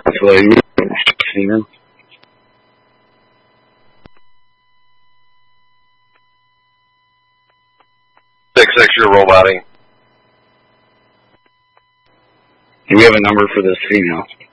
So, Steven. You're roboting. Do we have a number for this female?